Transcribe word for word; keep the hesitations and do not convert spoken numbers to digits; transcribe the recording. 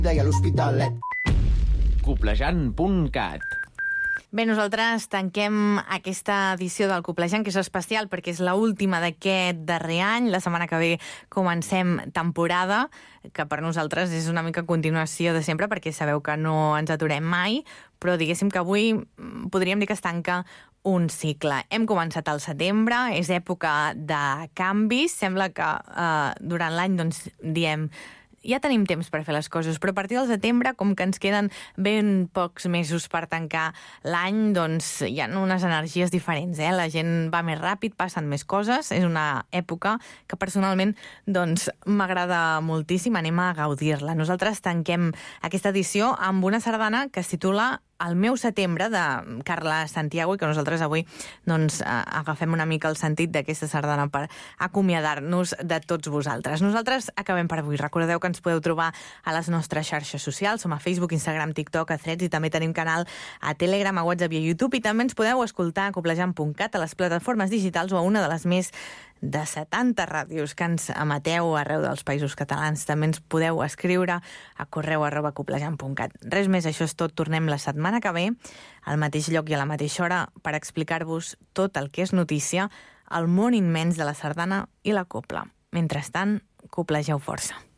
deia l'Hospitalet. Coplejant punt cat. Bé, nosaltres tanquem aquesta edició del Coplejant, que és especial perquè és l'última d'aquest darrer any. La setmana que ve comencem temporada, que per nosaltres és una mica continuació de sempre, perquè sabeu que no ens aturem mai, però diguéssim que avui podríem dir que es tanca un cicle. Hem començat al setembre, és època de canvis. Sembla que eh, durant l'any doncs, diem ja tenim temps per fer les coses, però a partir del setembre, com que ens queden ben pocs mesos per tancar l'any, doncs hi ha unes energies diferents, eh? La gent va més ràpid, passen més coses, és una època que personalment doncs m'agrada moltíssim, anem a gaudir-la. Nosaltres tanquem aquesta edició amb una sardana que es titula El meu setembre, de Carla Santiago, i que nosaltres avui doncs, agafem una mica el sentit d'aquesta sardana per acomiadar-nos de tots vosaltres. Nosaltres acabem per avui. Recordeu que ens podeu trobar a les nostres xarxes socials. Som a Facebook, Instagram, TikTok, a Threads, i també tenim canal a Telegram, a WhatsApp i a YouTube. I també ens podeu escoltar a coplejant punt cat, a les plataformes digitals o a una de les més de setanta ràdios que ens emeteu arreu dels països catalans. També ens podeu escriure a correu arroba coplejant punt cat. Res més, això és tot. Tornem la setmana que ve al mateix lloc i a la mateixa hora per explicar-vos tot el que és notícia al món immens de la sardana i la copla. Mentrestant, coplegeu força.